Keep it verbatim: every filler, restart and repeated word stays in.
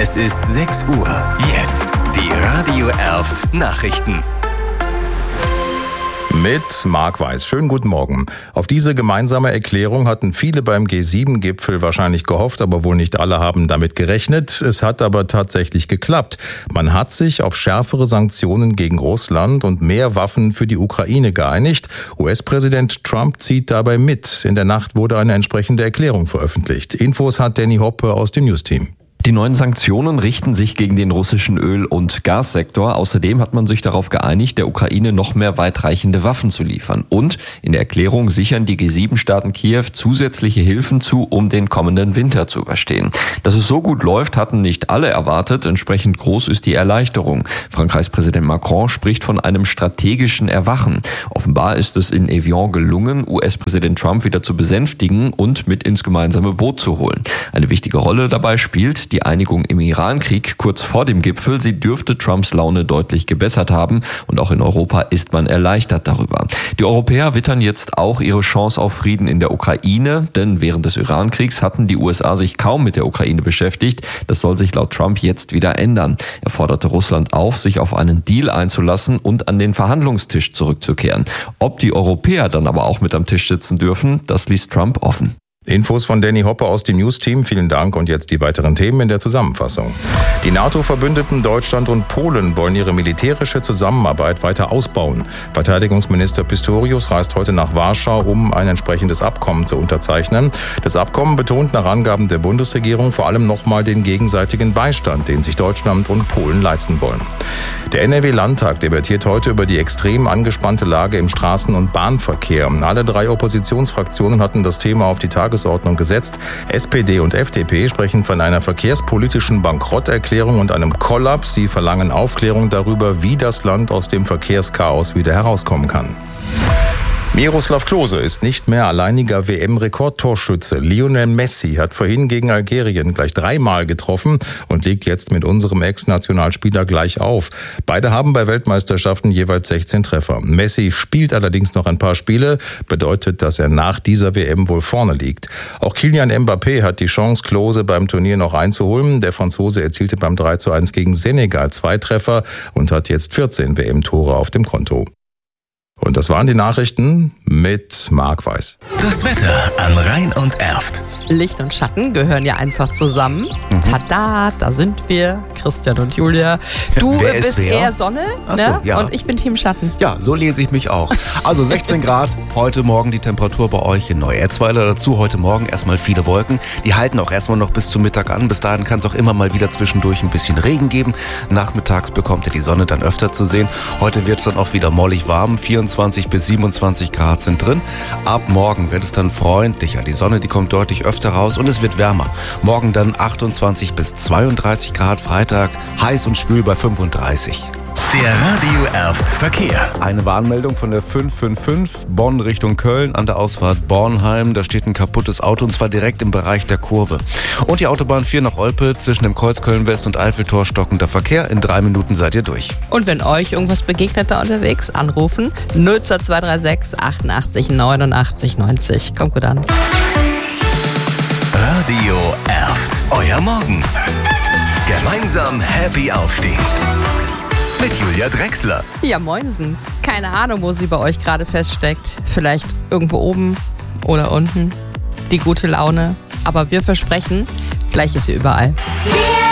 Es ist sechs Uhr. Jetzt die Radio Erft Nachrichten. Mit Marc Weiß. Schönen guten Morgen. Auf diese gemeinsame Erklärung hatten viele beim G sieben Gipfel wahrscheinlich gehofft, aber wohl nicht alle haben damit gerechnet. Es hat aber tatsächlich geklappt. Man hat sich auf schärfere Sanktionen gegen Russland und mehr Waffen für die Ukraine geeinigt. U S-Präsident Trump zieht dabei mit. In der Nacht wurde eine entsprechende Erklärung veröffentlicht. Infos hat Danny Hoppe aus dem News-Team. Die neuen Sanktionen richten sich gegen den russischen Öl- und Gassektor. Außerdem hat man sich darauf geeinigt, der Ukraine noch mehr weitreichende Waffen zu liefern. Und in der Erklärung sichern die G sieben Staaten Kiew zusätzliche Hilfen zu, um den kommenden Winter zu überstehen. Dass es so gut läuft, hatten nicht alle erwartet. Entsprechend groß ist die Erleichterung. Frankreichs Präsident Macron spricht von einem strategischen Erwachen. Offenbar ist es in Evian gelungen, U S-Präsident Trump wieder zu besänftigen und mit ins gemeinsame Boot zu holen. Eine wichtige Rolle dabei spielt die Einigung im Irankrieg kurz vor dem Gipfel. Sie dürfte Trumps Laune deutlich gebessert haben und auch in Europa ist man erleichtert darüber. Die Europäer wittern jetzt auch ihre Chance auf Frieden in der Ukraine, denn während des Irankriegs hatten die U S A sich kaum mit der Ukraine beschäftigt. Das soll sich laut Trump jetzt wieder ändern. Er forderte Russland auf, sich auf einen Deal einzulassen und an den Verhandlungstisch zurückzukehren. Ob die Europäer dann aber auch mit am Tisch sitzen dürfen, das ließ Trump offen. Infos von Danny Hoppe aus dem News-Team. Vielen Dank und jetzt die weiteren Themen in der Zusammenfassung. Die NATO-Verbündeten Deutschland und Polen wollen ihre militärische Zusammenarbeit weiter ausbauen. Verteidigungsminister Pistorius reist heute nach Warschau, um ein entsprechendes Abkommen zu unterzeichnen. Das Abkommen betont nach Angaben der Bundesregierung vor allem nochmal den gegenseitigen Beistand, den sich Deutschland und Polen leisten wollen. Der N R W-Landtag debattiert heute über die extrem angespannte Lage im Straßen- und Bahnverkehr. Alle drei Oppositionsfraktionen hatten das Thema auf die Tagesordnung gesetzt. S P D und F D P sprechen von einer verkehrspolitischen Bankrotterklärung und einem Kollaps. Sie verlangen Aufklärung darüber, wie das Land aus dem Verkehrschaos wieder herauskommen kann. Miroslav Klose ist nicht mehr alleiniger W M-Rekordtorschütze. Lionel Messi hat vorhin gegen Algerien gleich dreimal getroffen und liegt jetzt mit unserem Ex-Nationalspieler gleich auf. Beide haben bei Weltmeisterschaften jeweils sechzehn Treffer. Messi spielt allerdings noch ein paar Spiele, bedeutet, dass er nach dieser W M wohl vorne liegt. Auch Kylian Mbappé hat die Chance, Klose beim Turnier noch einzuholen. Der Franzose erzielte beim drei zu eins gegen Senegal zwei Treffer und hat jetzt vierzehn W M-Tore auf dem Konto. Und das waren die Nachrichten mit Marc Weiß. Das Wetter an Rhein und Erft. Licht und Schatten gehören ja einfach zusammen. Mhm. Tada, da sind wir, Christian und Julia. Du wer bist wer? eher Sonne, Ach ne? so, ja. Und ich bin Team Schatten. Ja, so lese ich mich auch. Also sechzehn Grad, heute Morgen die Temperatur bei euch in Neu-Erzweiler. Dazu heute Morgen erstmal viele Wolken. Die halten auch erstmal noch bis zum Mittag an. Bis dahin kann es auch immer mal wieder zwischendurch ein bisschen Regen geben. Nachmittags bekommt ihr die Sonne dann öfter zu sehen. Heute wird es dann auch wieder mollig warm. vierundzwanzig bis siebenundzwanzig Grad sind drin. Ab morgen wird es dann freundlicher. Die Sonne, die kommt deutlich öfter raus und es wird wärmer. Morgen dann achtundzwanzig bis zweiunddreißig Grad, Freitag heiß und schwül bei fünfunddreißig. Der Radio Erft Verkehr. Eine Warnmeldung von der fünf fünf fünf Bonn Richtung Köln an der Ausfahrt Bornheim. Da steht ein kaputtes Auto und zwar direkt im Bereich der Kurve. Und die Autobahn vier nach Olpe zwischen dem Kreuz Köln-West und Eiffeltor stockender Verkehr. In drei Minuten seid ihr durch. Und wenn euch irgendwas begegnet da unterwegs, anrufen null zwei drei sechs achtundachtzig neunundachtzig neunzig. Kommt gut an. Radio Erft. Euer Morgen. Gemeinsam happy aufstehen. Mit Julia Drechsler. Ja, moinsen. Keine Ahnung, wo sie bei euch gerade feststeckt. Vielleicht irgendwo oben oder unten. Die gute Laune. Aber wir versprechen, gleich ist sie überall.